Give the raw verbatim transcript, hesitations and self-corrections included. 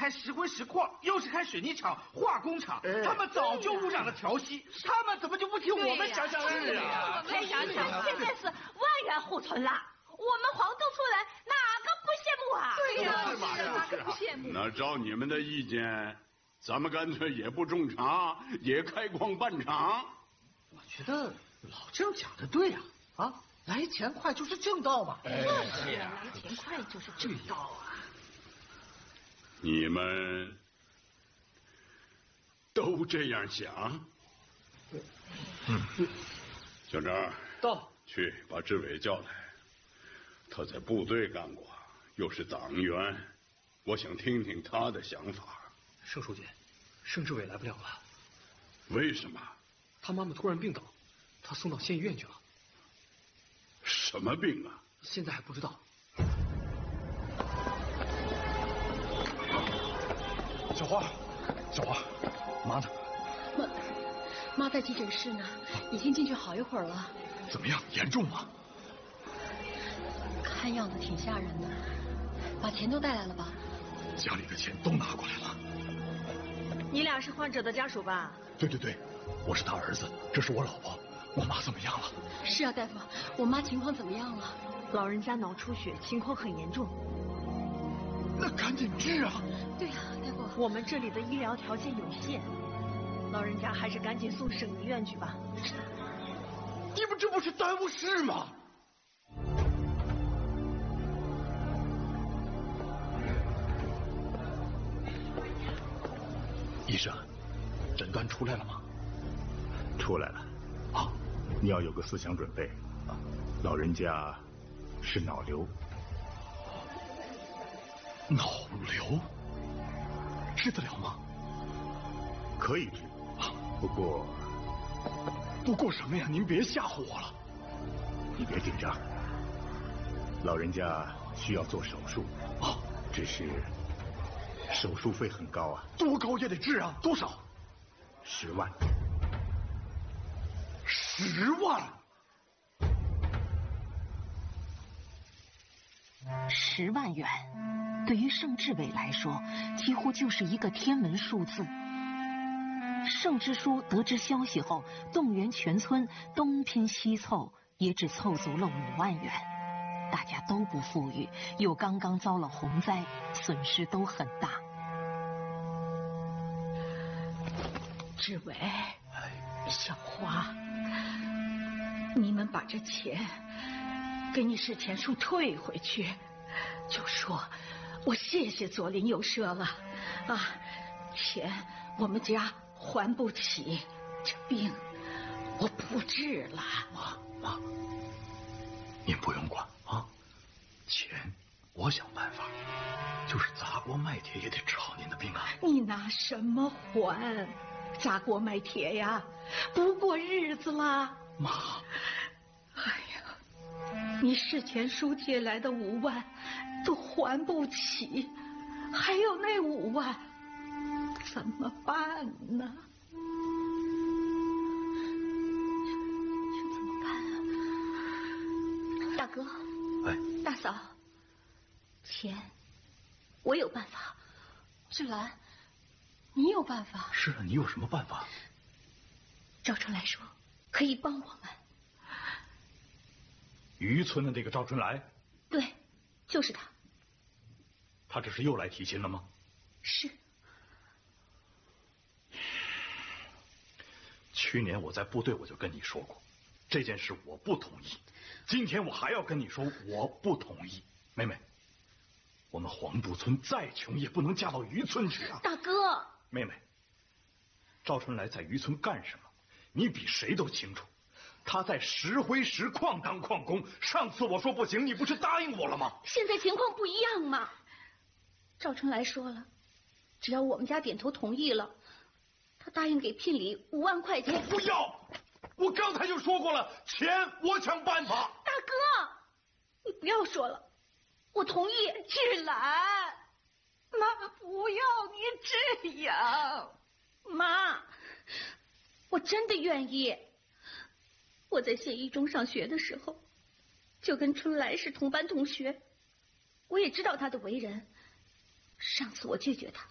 开石灰石矿，又是开水泥厂、化工厂，他们早就污染了条溪，他们怎么就不替我们想想事啊？ 再想想，现在是万源护村了，我们黄渡出来哪个不羡慕啊？ 对呀， 是嘛， 哪个不羡慕？ 那照你们的意见，咱们干脆也不种茶，也开矿办厂。 我觉得老郑讲的对呀，啊，来钱快就是正道嘛。 哎，是呀，来钱快就是正道啊。 你们都这样想？ 嗯， 小张， 到， 去把志伟叫来。他在部队干过，又是党员，我想听听他的想法。 盛书记，盛志伟来不了了。 为什么？ 他妈妈突然病倒，他送到县医院去了。 什么病啊？ 现在还不知道。小花，小花，妈呢？ 妈，妈在急诊室呢，已经进去好一会儿了。 怎么样？严重吗？ 看样子挺吓人的。把钱都带来了吧？ 家里的钱都拿过来了。 你俩是患者的家属吧？ 对对对，我是他儿子，这是我老婆。我妈怎么样了？ 是啊，大夫，我妈情况怎么样了？ 老人家脑出血，情况很严重。 那赶紧治啊！ 对呀、啊，大夫， 我们这里的医疗条件有限，老人家还是赶紧送省医院去吧。 你们这不是耽误事吗？医生，诊断出来了吗？ 出来了。 啊， 你要有个思想准备啊，老人家是脑瘤。 脑瘤治得了吗？ 可以治，不过不过什么呀？您别吓唬我了。 你别紧张，老人家需要做手术啊， 只是手术费很高啊。 多高也得治啊！多少？ 十万。 十万？ 十万元，对于盛志伟来说，几乎就是一个天文数字。盛支书得知消息后，动员全村东拼西凑，也只凑足了五万元。大家都不富裕，又刚刚遭了洪灾，损失都很大。 志伟，小花，你们把这钱给你史前叔退回去，就说我谢谢左邻右舍了啊，钱我们家还不起，这病我不治了。 妈妈，您不用管啊，钱我想办法，就是砸锅卖铁也得治好您的病啊。 你拿什么还？砸锅卖铁呀，不过日子了。 妈， 哎呀，你史前叔借来的五万都还不起，还有那五万怎么办呢？这怎么办啊？大哥， 哎， 大嫂，钱我有办法，志兰你有办法？ 是啊，你有什么办法？ 赵春来说可以帮我们。 渔村的那个赵春来？ 对，就是他。 他这是又来提亲了吗？ 是。 去年我在部队我就跟你说过，这件事我不同意。今天我还要跟你说，我不同意。妹妹，我们黄渡村再穷也不能嫁到渔村去啊！ 大哥， 妹妹，赵春来在渔村干什么？你比谁都清楚。他在石灰石矿当矿工，上次我说不行，你不是答应我了吗？ 现在情况不一样嘛。赵春来说了，只要我们家点头同意了，他答应给聘礼五万块钱。 我不要！我刚才就说过了，钱我想办法。 大哥，你不要说了，我同意。志兰，妈不要你这样。妈，我真的愿意。我在县一中上学的时候，就跟春来是同班同学，我也知道他的为人。上次我拒绝他，